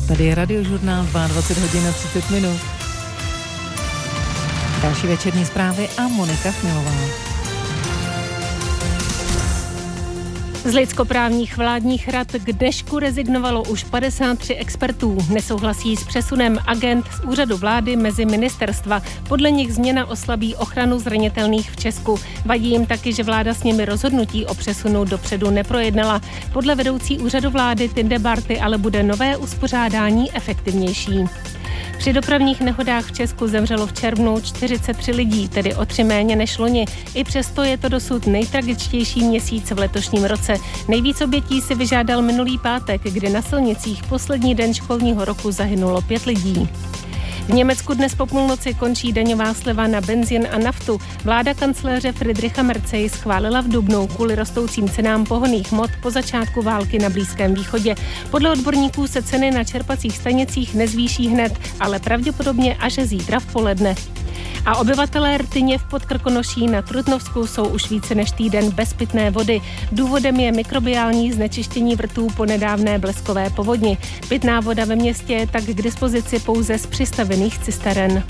Tady je Radiožurnál 22 hodin a 30 minut. Další večerní zprávy a Monika Chmilová. Z lidskoprávních vládních rad k dnešku rezignovalo už 53 expertů. Nesouhlasí s přesunem agent z úřadu vlády mezi ministerstva. Podle nich změna oslabí ochranu zranitelných v Česku. Vadí jim taky, že vláda s nimi rozhodnutí o přesunu dopředu neprojednala. Podle vedoucí úřadu vlády Tinde Barty ale bude nové uspořádání efektivnější. Při dopravních nehodách v Česku zemřelo v červnu 43 lidí, tedy o 3 méně než loni. I přesto je to dosud nejtragičtější měsíc v letošním roce. Nejvíc obětí si vyžádal minulý pátek, kdy na silnicích poslední den školního roku zahynulo 5 lidí. V Německu dnes po půlnoci končí daňová sleva na benzín a naftu. Vláda kancléře Friedricha Merze ji schválila v dubnu kvůli rostoucím cenám pohonných hmot po začátku války na Blízkém východě. Podle odborníků se ceny na čerpacích stanicích nezvýší hned, ale pravděpodobně až zítra v poledne. A obyvatelé Rtyně v Podkrkonoší na Trutnovsku jsou už více než týden bez pitné vody. Důvodem je mikrobiální znečištění vrtů po nedávné bleskové povodni. Pitná voda ve městě je tak k dispozici pouze z přistavených cisteren.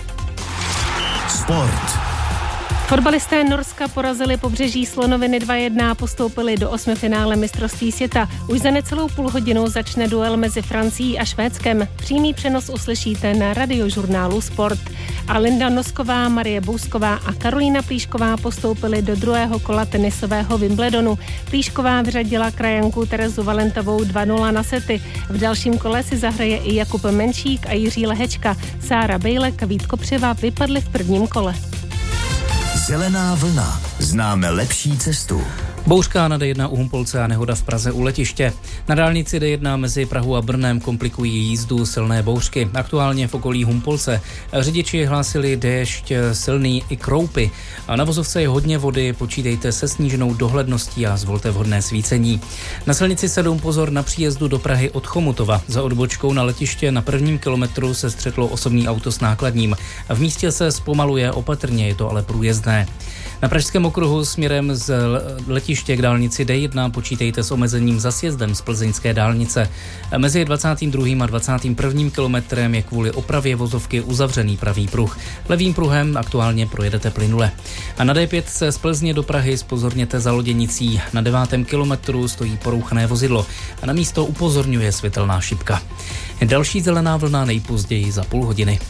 Sport. Fotbalisté Norska porazili Pobřeží Slonoviny 2-1 a postoupili do 8finále mistrovství světa. Už za necelou půl hodinu začne duel mezi Francií a Švédskem. Přímý přenos uslyšíte na Radiožurnálu Sport. A Linda Nosková, Marie Bousková a Karolína Plíšková postoupili do druhého kola tenisového Wimbledonu. Plíšková vyřadila krajanku Terezu Valentovou 2-0 na sety. V dalším kole si zahraje i Jakub Menšík a Jiří Lehečka. Sára Bejlek a Vít Kopřiva vypadli v prvním kole. Zelená vlna. Známe lepší cestu. Bouřka na D1 u Humpolce a nehoda v Praze u letiště. Na dálnici D1 mezi Prahou a Brnem komplikují jízdu silné bouřky. Aktuálně v okolí Humpolce. Řidiči hlásili déšť silný i kroupy. A na vozovce je hodně vody, počítejte se sníženou dohledností a zvolte vhodné svícení. Na silnici 7 pozor na příjezdu do Prahy od Chomutova. Za odbočkou na letiště na prvním kilometru se střetlo osobní auto s nákladním. V místě se zpomaluje opatrně, je to ale průjezdné. Na Pražském okruhu směrem z letiště k dálnici D1 počítejte s omezením za sjezdem z plzeňské dálnice. Mezi 22. a 21. kilometrem je kvůli opravě vozovky uzavřený pravý pruh. Levým pruhem aktuálně projedete plynule. A na D5 se z Plzně do Prahy zpozorněte za loděnicí. Na 9. kilometru stojí porouchané vozidlo a na místo upozorňuje světelná šipka. Další zelená vlna nejpozději za půl hodiny.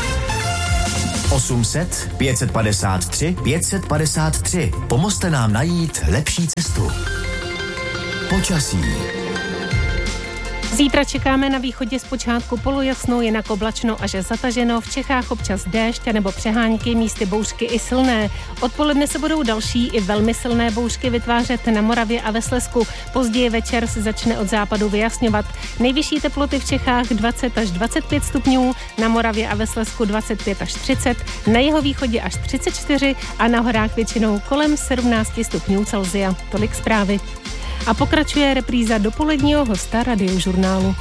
800 553 553. Pomozte nám najít lepší cestu. Počasí. Zítra čekáme na východě zpočátku polojasno, jinak oblačno až zataženo, v Čechách občas déšť nebo přehánky, místy bouřky i silné. Odpoledne se budou další i velmi silné bouřky vytvářet na Moravě a ve Slezsku. Později večer se začne od západu vyjasňovat. Nejvyšší teploty v Čechách 20 až 25 stupňů, na Moravě a ve Slezsku 25 až 30, na jihovýchodě až 34 a na horách většinou kolem 17 stupňů Celsia. Tolik zprávy. A pokračuje repríza dopoledního hosta Radiožurnálu.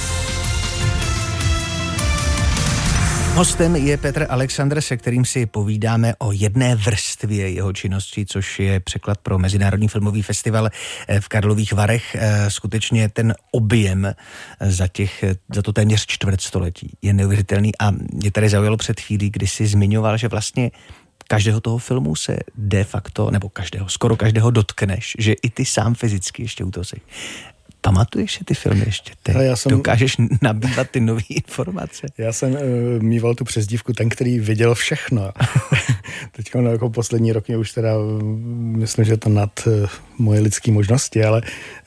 Hostem je Petr Alexandr, se kterým si povídáme o jedné vrstvě jeho činnosti, což je překlad pro Mezinárodní filmový festival v Karlových Varech. Skutečně ten objem za to téměř čtvrtstoletí je neuvěřitelný a mě tady zaujalo před chvílí, kdy jsi zmiňoval, že vlastně každého toho filmu se de facto, nebo skoro každého dotkneš, že i ty sám fyzicky ještě u toho jsi. Pamatuješ si ty filmy ještě? Dokážeš nabývat ty nové informace? Já jsem mýval tu přezdívku ten, který viděl všechno. Teď jako poslední rok mě už teda myslím, že to nad moje lidské možnosti, ale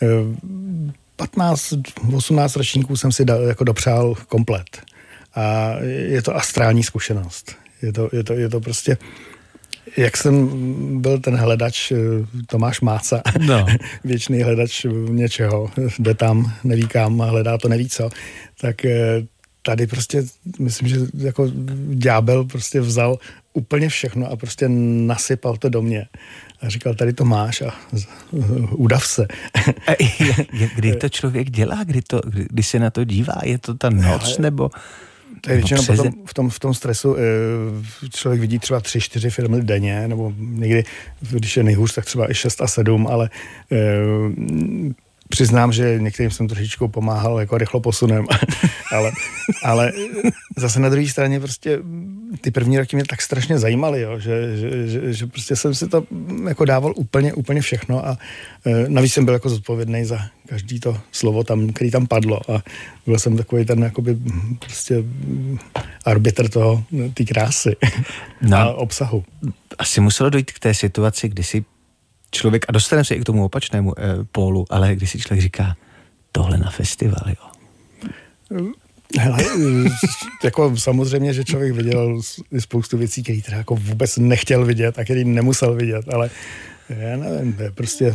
18 ročníků jsem si jako dopřál komplet. A je to astrální zkušenost. Je to prostě, jak jsem byl ten hledač Tomáš Máca, no. Věčný hledač něčeho, jde tam, neví kam a hledá to neví co, tak tady prostě myslím, že jako ďábel prostě vzal úplně všechno a prostě nasypal to do mě. A říkal, tady to máš a udav se. Kdy to člověk dělá? Kdy se na to dívá? Je to ta noc nebo... To je většinou potom v tom stresu člověk vidí třeba 3-4 filmy denně, nebo někdy, když je nejhůř, tak třeba i 6 a 7, ale Přiznám, že některým jsem trošičku pomáhal jako rychlo posunem, ale zase na druhé straně prostě ty první roky mě tak strašně zajímaly, jo, že prostě jsem si to jako dával úplně všechno a navíc jsem byl jako zodpovědný za každý to slovo tam, který tam padlo a byl jsem takový ten jakoby prostě arbitr té krásy a obsahu. Asi muselo dojít k té situaci, kdy si člověk, a dostaneme se i k tomu opačnému pólu, ale když si člověk říká, tohle na festival, jo. Hele, jako samozřejmě, že člověk viděl spoustu věcí, které teda jako vůbec nechtěl vidět a který nemusel vidět, ale já nevím, to je prostě,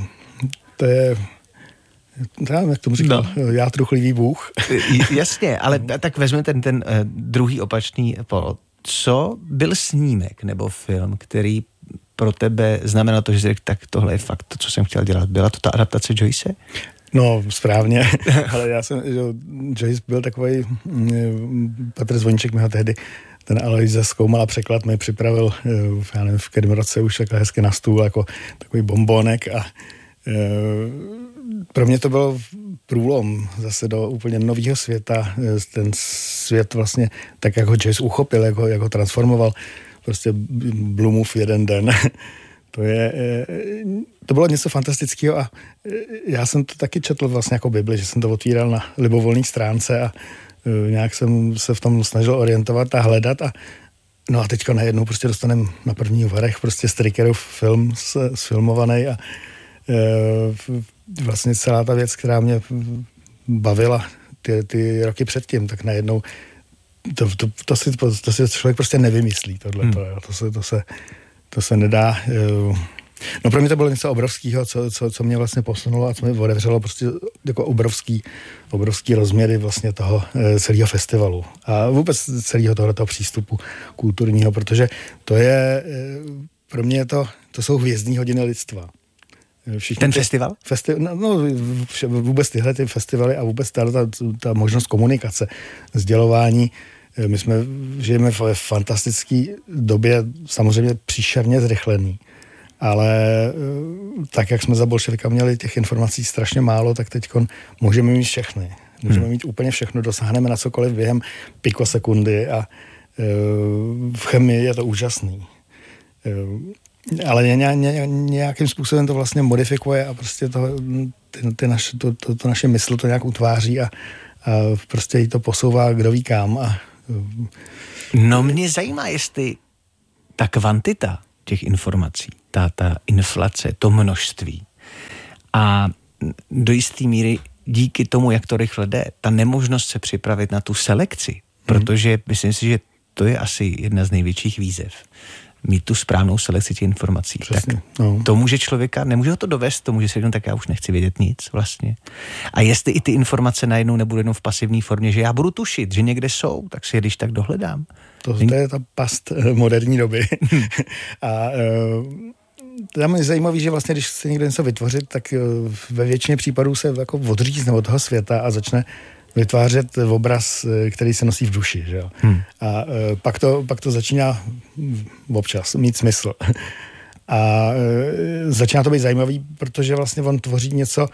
jak tomu říkal, já truchlivý bůh. Jasně, ale tak vezme ten druhý opačný pól. Co byl snímek nebo film, který pro tebe znamená to, že jsi řekl, tak tohle je fakt to, co jsem chtěl dělat. Byla to ta adaptace Joyce? No, správně, ale Joyce byl takovej, Petr Zvoníček mi ho tehdy, ten Alois zkoumal a překlad mi připravil, já nevím, v kterém roce už takhle hezky na stůl, jako takový bombónek a pro mě to byl průlom zase do úplně nového světa, ten svět vlastně, tak jak ho Joyce uchopil, jak ho transformoval, prostě Blumův jeden den. To bylo něco fantastického a já jsem to taky četl vlastně jako Bibli, že jsem to otvíral na libovolné stránce a nějak jsem se v tom snažil orientovat a hledat a no a teďka najednou prostě dostaneme na prvních varech prostě Strickerův film sfilmovaný a vlastně celá ta věc, která mě bavila ty roky předtím, tak najednou to si člověk prostě nevymyslí tohleto. To se nedá. No pro mě to bylo něco obrovského, co mě vlastně posunulo a co mě otevřelo prostě jako obrovský rozměry vlastně toho celého festivalu. A vůbec celého tohoto přístupu kulturního, protože to je, pro mě to jsou hvězdní hodiny lidstva. Ten festival? Vůbec tyhle ty festivaly a vůbec ta možnost komunikace, sdělování. My žijeme v fantastické době, samozřejmě příšerně zrychlený, ale tak, jak jsme za bolševika měli těch informací strašně málo, tak teď můžeme mít všechny. Můžeme mít úplně všechno, dosáhneme na cokoliv během pikosekundy a v chemii je to úžasný. Ale nějakým způsobem to vlastně modifikuje a prostě to naše mysl to nějak utváří a prostě jí to posouvá kdo ví kam. No mě zajímá, jestli ta kvantita těch informací, ta inflace, to množství a do jisté míry díky tomu, jak to rychle jde, ta nemožnost se připravit na tu selekci, protože myslím si, že to je asi jedna z největších výzev. Mít tu správnou selekci těch informací. Přesně, tak to může člověka, nemůže ho to dovést, to může si říct, tak já už nechci vědět nic vlastně. A jestli i ty informace najednou nebudou jenom v pasivní formě, že já budu tušit, že někde jsou, tak si je když tak dohledám. To je ta past moderní doby. A tam je zajímavý, že vlastně, když chce někdo něco vytvořit, tak ve většině případů se jako odřízne od toho světa a začne vytvářet obraz, který se nosí v duši. Že jo? A pak to začíná občas mít smysl. A začíná to být zajímavý, protože vlastně on tvoří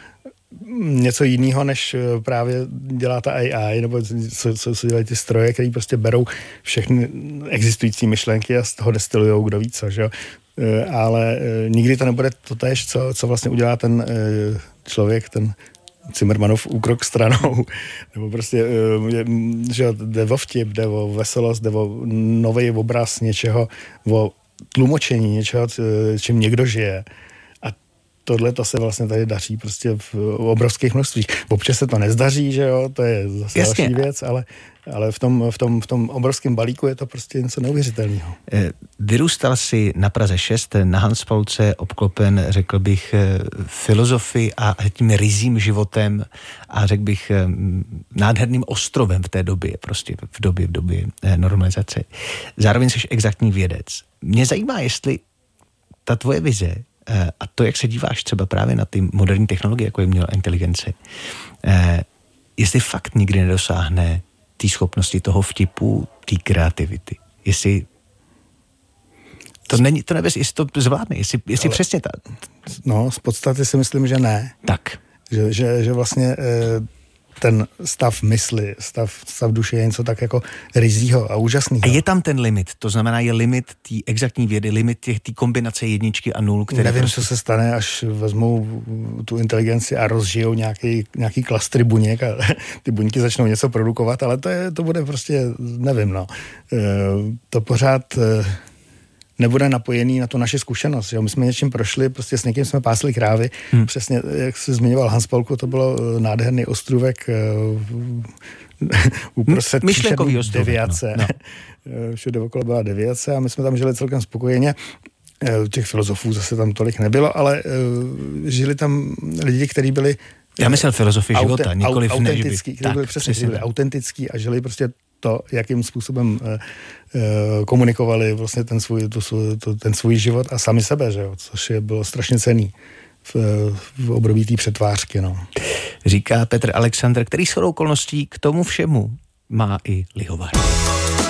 něco jiného, než právě dělá ta AI, nebo co dělají ty stroje, který prostě berou všechny existující myšlenky a z toho destilujou kdo ví co. Že jo? Ale nikdy to nebude totéž, co vlastně udělá ten člověk, ten Cimrmanův úkrok stranou, nebo prostě, že jde o vtip, jde o veselost, jde o nový obraz něčeho, o tlumočení něčeho, čím někdo žije. A tohle to se vlastně tady daří prostě v obrovských množstvích. Občas se to nezdaří, že jo, to je zase další věc, ale v tom obrovském balíku je to prostě něco neuvěřitelného. Vyrůstal jsi na Praze 6, na Hanspalce, obklopen, řekl bych, filozofii a tím ryzím životem a řekl bych nádherným ostrovem v té době, prostě v době normalizace. Zároveň jsi exaktní vědec. Mě zajímá, jestli ta tvoje vize a to, jak se díváš třeba právě na ty moderní technologie, jako je umělá inteligence, jestli fakt nikdy nedosáhne té schopnosti toho vtipu, té kreativity. Jestli jestli to zvládne, jestli přesně tak. No, z podstaty si myslím, že ne. Tak. Že vlastně ten stav mysli, stav duše je něco tak jako ryzího a úžasného. A je tam ten limit, to znamená je limit té exaktní vědy, limit té kombinace jedničky a nul, které... Nevím, co se stane, až vezmou tu inteligenci a rozžijou nějaký klastry buněk a ty buňky začnou něco produkovat, ale to bude prostě, nevím, no. To pořád nebude napojený na tu naši zkušenost. Jo? My jsme něčím prošli, prostě s někým jsme pásli krávy. Přesně, jak jsi zmiňoval Hans Polku, to bylo nádherný ostrůvek uprostřed myšlenkový ostrůvek, deviace. No. Všude okolo byla deviace a my jsme tam žili celkem spokojeně. Těch filozofů zase tam tolik nebylo, ale žili tam lidi, kteří byli... Já myslel filozofii života, nikoliv autentický, kteří byli přesně byli autentický a žili prostě to, jakým způsobem komunikovali vlastně ten svůj život a sami sebe, že jo? Což bylo strašně cenný v období té přetvářky. No. Říká Petr Alexandr, který shodou okolností k tomu všemu má i lihovar.